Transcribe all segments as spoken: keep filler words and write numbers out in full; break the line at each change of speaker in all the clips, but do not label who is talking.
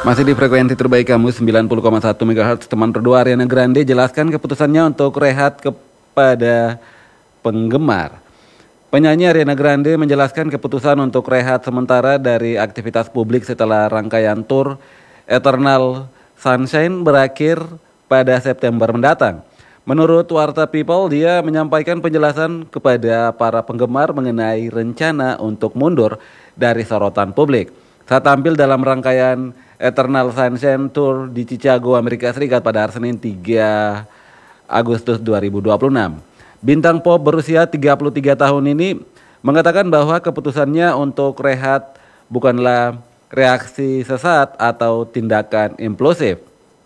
Masih di frekuensi terbaik kamu sembilan puluh koma satu megahertz, teman berdua Ariana Grande jelaskan keputusannya untuk rehat kepada penggemar. Penyanyi Ariana Grande menjelaskan keputusan untuk rehat sementara dari aktivitas publik setelah rangkaian tur Eternal Sunshine berakhir pada September mendatang. Menurut Warta People, dia menyampaikan penjelasan kepada para penggemar mengenai rencana untuk mundur dari sorotan publik saat tampil dalam rangkaian Eternal Sunshine Tour di Chicago, Amerika Serikat pada hari Senin tiga Agustus dua ribu dua puluh enam. Bintang pop berusia tiga puluh tiga tahun ini mengatakan bahwa keputusannya untuk rehat bukanlah reaksi sesat atau tindakan impulsif.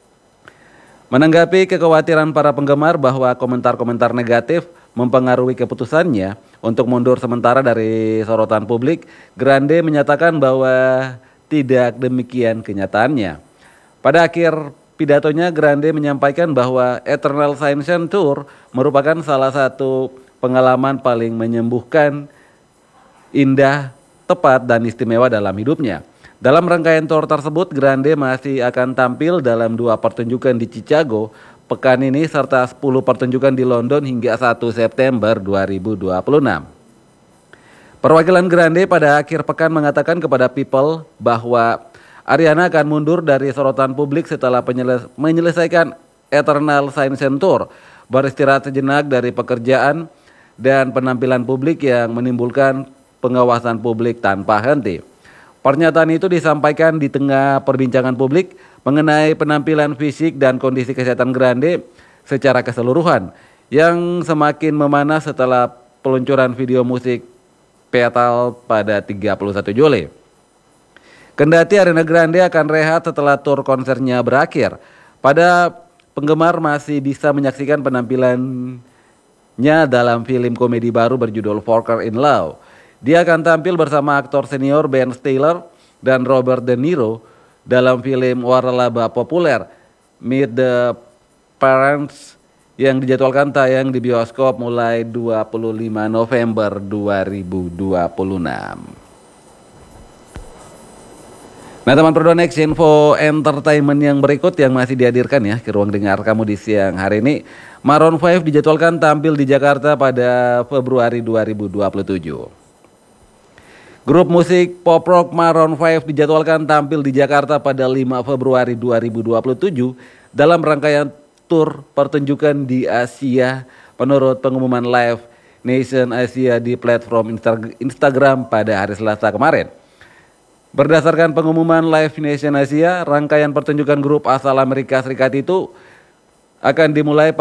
Menanggapi kekhawatiran para penggemar bahwa komentar-komentar negatif mempengaruhi keputusannya untuk mundur sementara dari sorotan publik, Grande menyatakan bahwa tidak demikian kenyataannya. Pada akhir pidatonya, Grande menyampaikan bahwa Eternal Sunshine Tour merupakan salah satu pengalaman paling menyembuhkan, indah, tepat, dan istimewa dalam hidupnya. Dalam rangkaian tour tersebut, Grande masih akan tampil dalam dua pertunjukan di Chicago pekan ini serta sepuluh pertunjukan di London hingga satu September dua ribu dua puluh enam. Perwakilan Grande pada akhir pekan mengatakan kepada People bahwa Ariana akan mundur dari sorotan publik setelah penyeles- menyelesaikan Eternal Sunshine Tour, beristirahat sejenak dari pekerjaan dan penampilan publik yang menimbulkan pengawasan publik tanpa henti. Pernyataan itu disampaikan di tengah perbincangan publik mengenai penampilan fisik dan kondisi kesehatan Grande secara keseluruhan yang semakin memanas setelah peluncuran video musik Petal pada tiga puluh satu Juli. Kendati Ariana Grande akan rehat setelah tur konsernya berakhir, pada penggemar masih bisa menyaksikan penampilannya dalam film komedi baru berjudul Falling in Love. Dia akan tampil bersama aktor senior Ben Stiller dan Robert De Niro dalam film waralaba populer Meet the Parents yang dijadwalkan tayang di bioskop mulai dua puluh lima November dua ribu dua puluh enam. Nah teman berdua, next info entertainment yang berikut yang masih dihadirkan ya ke ruang dengar kamu di siang hari ini. Maroon lima dijadwalkan tampil di Jakarta pada Februari dua ribu dua puluh tujuh. Grup musik pop rock Maroon lima dijadwalkan tampil di Jakarta pada lima Februari dua ribu dua puluh tujuh dalam rangkaian tur pertunjukan di Asia menurut pengumuman Live Nation Asia di platform Instagram pada hari Selasa kemarin. Berdasarkan pengumuman Live Nation Asia, rangkaian pertunjukan grup asal Amerika Serikat itu akan dimulai